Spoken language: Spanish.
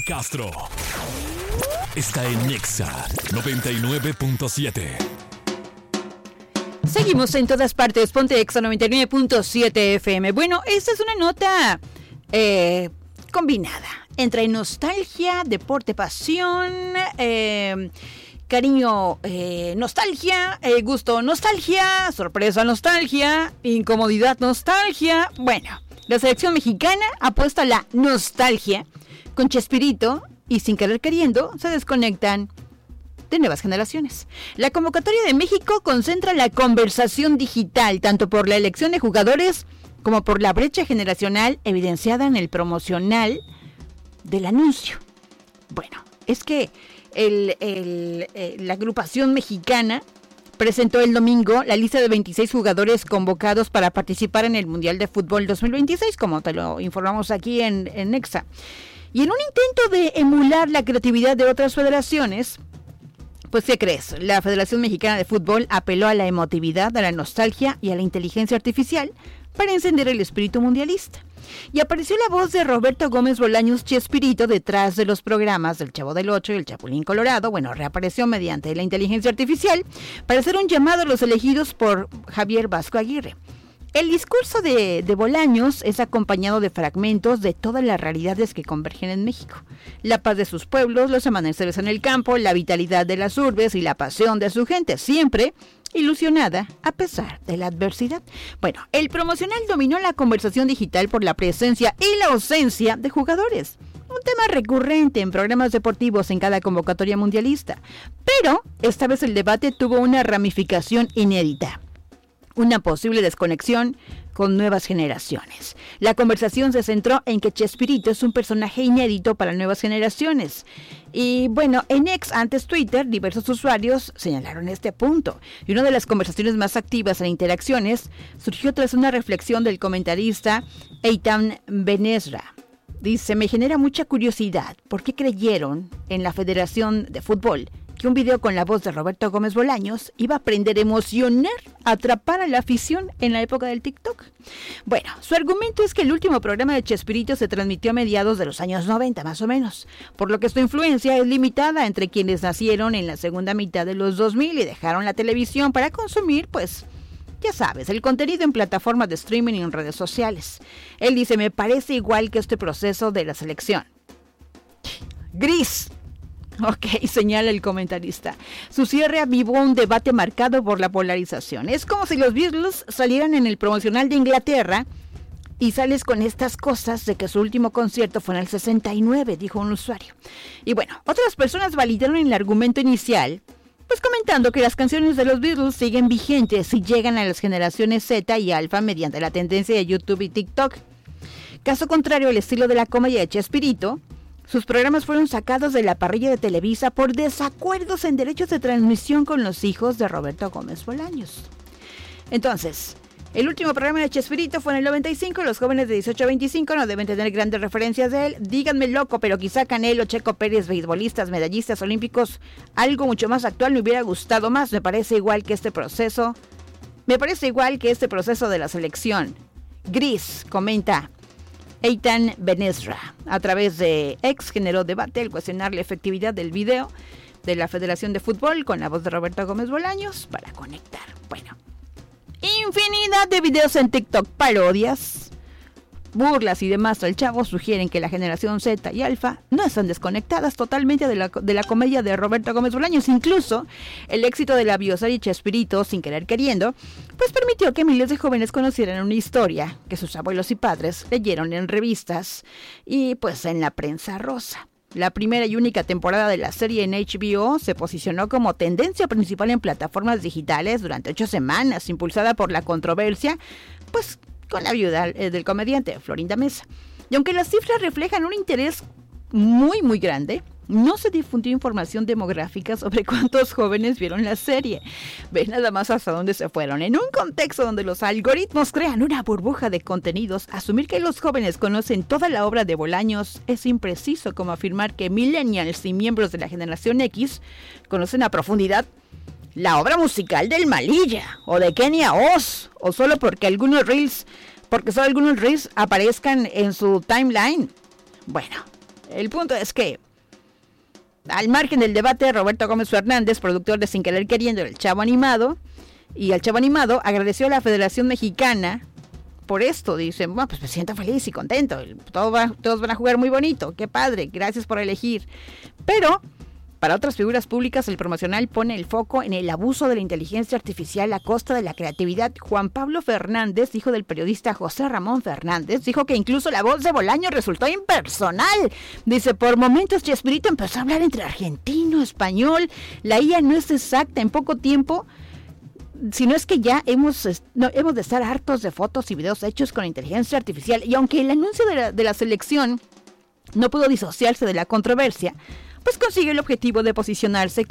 Castro está en Nexa 99.7. Seguimos en todas partes. Ponte Exa 99.7 FM. Bueno, esta es una nota combinada entre nostalgia, deporte, pasión, cariño, nostalgia, gusto, nostalgia, sorpresa, nostalgia, incomodidad, nostalgia. Bueno, la selección mexicana apuesta a la nostalgia con Chespirito y sin querer queriendo se desconectan de nuevas generaciones. La convocatoria de México concentra la conversación digital, tanto por la elección de jugadores como por la brecha generacional evidenciada en el promocional del anuncio. Bueno, es que la agrupación mexicana presentó el domingo la lista de 26 jugadores convocados para participar en el Mundial de Fútbol 2026, como te lo informamos aquí en Nexa. Y en un intento de emular la creatividad de otras federaciones, pues ¿qué crees? La Federación Mexicana de Fútbol apeló a la emotividad, a la nostalgia y a la inteligencia artificial para encender el espíritu mundialista. Y apareció la voz de Roberto Gómez Bolaños Chespirito detrás de los programas del Chavo del Ocho y el Chapulín Colorado. Bueno, reapareció mediante la inteligencia artificial para hacer un llamado a los elegidos por Javier Vasco Aguirre. El discurso de Bolaños es acompañado de fragmentos de todas las realidades que convergen en México. La paz de sus pueblos, los amaneceres en el campo, la vitalidad de las urbes y la pasión de su gente, siempre ilusionada a pesar de la adversidad. Bueno, el promocional dominó la conversación digital por la presencia y la ausencia de jugadores. Un tema recurrente en programas deportivos en cada convocatoria mundialista. Pero esta vez el debate tuvo una ramificación inédita. Una posible desconexión con nuevas generaciones. La conversación se centró en que Chespirito es un personaje inédito para nuevas generaciones. Y bueno, en X, antes Twitter, diversos usuarios señalaron este punto. Y una de las conversaciones más activas e interacciones surgió tras una reflexión del comentarista Eitan Benesra. Dice, me genera mucha curiosidad, ¿por qué creyeron en la Federación de Fútbol que un video con la voz de Roberto Gómez Bolaños iba a aprender a emocionar, a atrapar a la afición en la época del TikTok? Bueno, su argumento es que el último programa de Chespirito se transmitió a mediados de los años 90, más o menos, por lo que su influencia es limitada entre quienes nacieron en la segunda mitad de los 2000 y dejaron la televisión para consumir, pues, ya sabes, el contenido en plataformas de streaming y en redes sociales. Él dice, me parece igual que este proceso de la selección. Gris. Ok, señala el comentarista. Su cierre avivó un debate marcado por la polarización. Es como si los Beatles salieran en el promocional de Inglaterra y sales con estas cosas de que su último concierto fue en el 69, dijo un usuario. Y bueno, otras personas validaron el argumento inicial, pues comentando que las canciones de los Beatles siguen vigentes y llegan a las generaciones Z y Alfa mediante la tendencia de YouTube y TikTok. Caso contrario al estilo de la comedia de Chespirito, sus programas fueron sacados de la parrilla de Televisa por desacuerdos en derechos de transmisión con los hijos de Roberto Gómez Bolaños. Entonces, el último programa de Chespirito fue en el 95, los jóvenes de 18 a 25 no deben tener grandes referencias de él. Díganme loco, pero quizá Canelo, Checo Pérez, beisbolistas, medallistas olímpicos, algo mucho más actual me hubiera gustado más. Me parece igual que este proceso de la selección. Gris, comenta Eitan Benesra. A través de X generó debate el cuestionar la efectividad del video de la Federación de Fútbol con la voz de Roberto Gómez Bolaños para conectar. Bueno, infinidad de videos en TikTok, parodias, burlas y demás al Chavo sugieren que la generación Z y Alfa no están desconectadas totalmente de la comedia de Roberto Gómez Bolaños. Incluso el éxito de la bioserie Chespirito, sin querer queriendo, pues permitió que miles de jóvenes conocieran una historia que sus abuelos y padres leyeron en revistas y pues en la prensa rosa. La primera y única temporada de la serie en HBO se posicionó como tendencia principal en plataformas digitales durante 8 semanas, impulsada por la controversia, pues con la viuda del comediante Florinda Mesa. Y aunque las cifras reflejan un interés muy, muy grande, no se difundió información demográfica sobre cuántos jóvenes vieron la serie. Ve nada más hasta dónde se fueron. En un contexto donde los algoritmos crean una burbuja de contenidos, asumir que los jóvenes conocen toda la obra de Bolaños es impreciso, como afirmar que millennials y miembros de la generación X conocen a profundidad la obra musical del Malilla o de Kenia Oz, o solo porque algunos reels aparezcan en su timeline. Bueno, El punto es que, al margen del debate, Roberto Gómez Fernández, productor de Sin Querer Queriendo, El Chavo Animado, y el Chavo Animado agradeció a la Federación Mexicana por esto. Dicen, bueno, pues me siento feliz y contento, todos van a jugar muy bonito, qué padre, gracias por elegir. Pero para otras figuras públicas, el promocional pone el foco en el abuso de la inteligencia artificial a costa de la creatividad. Juan Pablo Fernández, hijo del periodista José Ramón Fernández, dijo que incluso la voz de Bolaño resultó impersonal. Dice, por momentos Chespirito empezó a hablar entre argentino, español. La IA no es exacta en poco tiempo, sino es que ya hemos de estar hartos de fotos y videos hechos con inteligencia artificial. Y aunque el anuncio de la selección no pudo disociarse de la controversia, pues consigue el objetivo de posicionarse